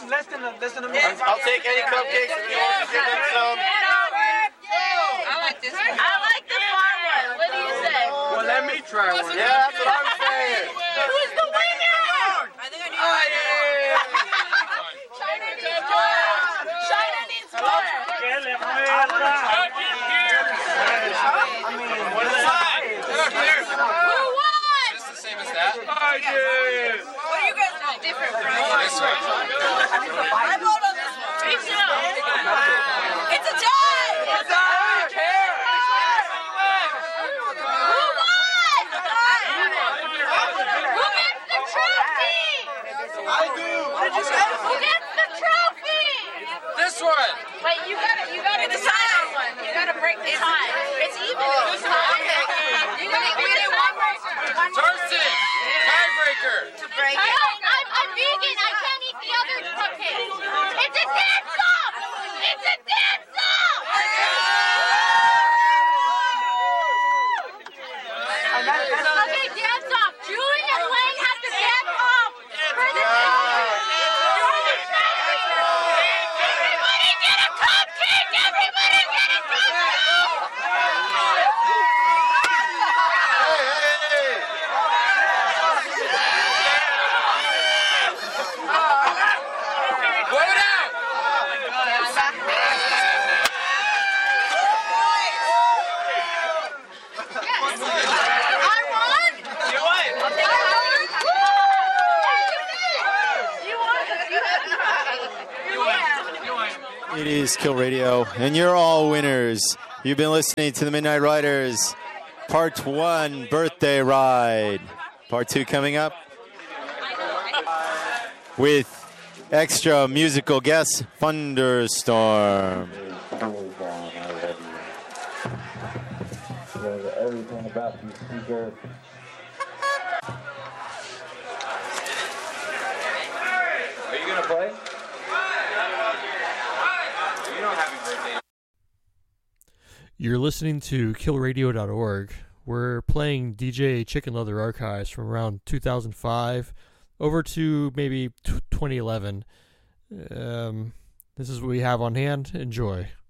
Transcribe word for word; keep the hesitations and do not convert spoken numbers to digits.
less than a, less than a minute. I'll take any cupcakes if you want to give them some. I like this one. I like the farm one. What do you say? Well, let me try one. Yeah, that's what I'm saying. Who's the winner? I think I need oh, yeah. China needs more. China needs more. I mean, what is that? Who won? Just the same as that? I did. What are you guys doing different from? This one. I vote on this one. Me too. It's a tie. It's a tie. Who won? Who gets the trophy? I do. What did you say? Who gets the trophy? This one. Wait, you gotta, you gotta decide on one. You gotta break the tie. It's even. It's tie. You gotta be the tiebreaker. Thurston, tiebreaker. To break it. I'm, I'm vegan. I can't eat the other cupcakes. It's a dance-off. It's a dance-off. Okay, dance-off. Julie and Wayne have to dance off for the Everybody get a cupcake! Everybody get a cupcake! Blow it out. I won! You won. You won! You won! It is Kill Radio, and you're all winners. You've been listening to the Midnight Riders Part one Birthday Ride. Part two coming up with extra musical guest Thunderstorm. Everything about these speakers. Are you going to play? You don't have a birthday. You're listening to kill radio dot org. We're playing D J Chicken Leather archives from around two thousand five over to maybe twenty eleven. Um, this is what we have on hand. Enjoy.